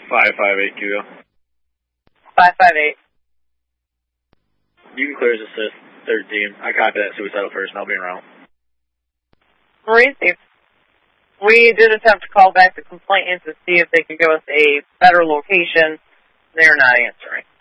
558 Hugo. 558. You can clear as assist 13. I copy that suicidal person. I'll be around. Received. We did attempt to call back the complainant to see if they could give us a better location. They're not answering.